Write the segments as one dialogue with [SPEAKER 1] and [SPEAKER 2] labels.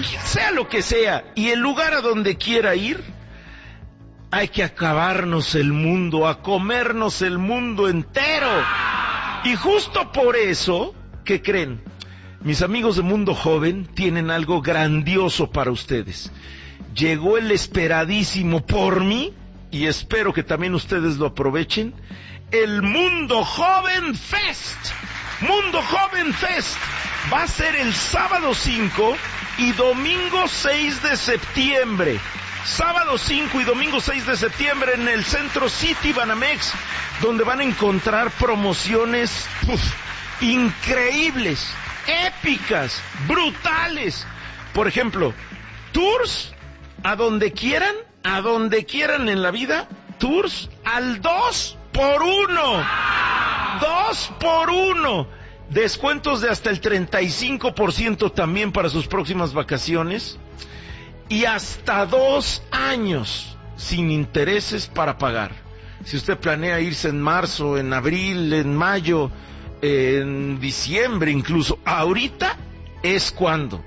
[SPEAKER 1] sea lo que sea, y el lugar a donde quiera ir, hay que acabarnos el mundo, a comernos el mundo entero. Y justo por eso, ¿qué creen? Mis amigos de Mundo Joven tienen algo grandioso para ustedes. Llegó el esperadísimo por mí, y espero que también ustedes lo aprovechen, el Mundo Joven Fest. Mundo Joven Fest va a ser el sábado 5 y domingo 6 de septiembre. Sábado 5 y domingo 6 de septiembre en el Centro City Banamex, donde van a encontrar promociones increíbles, épicas, brutales. Por ejemplo, tours a donde quieran en la vida, tours al 2x1. 2x1. Descuentos de hasta el 35% también para sus próximas vacaciones. Y hasta 2 años sin intereses para pagar. Si usted planea irse en marzo, en abril, en mayo, en diciembre incluso, ahorita es cuando.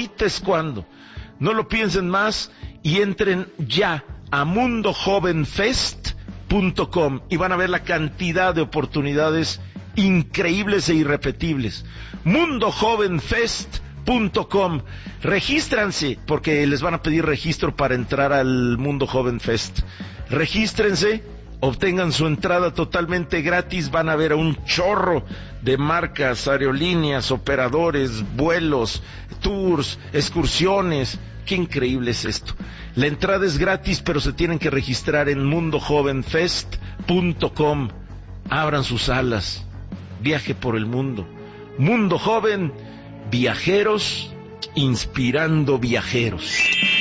[SPEAKER 1] No lo piensen más y entren ya a mundojovenfest.com y van a ver la cantidad de oportunidades increíbles e irrepetibles. mundojovenfest.com. Regístranse, porque les van a pedir registro para entrar al Mundo Joven Fest. Regístrense, obtengan su entrada totalmente gratis, van a ver a un chorro de marcas, aerolíneas, operadores, vuelos, tours, excursiones. Qué increíble es esto. La entrada es gratis, pero se tienen que registrar en mundojovenfest.com. Abran sus alas, viaje por el mundo. Mundo Joven, viajeros inspirando viajeros.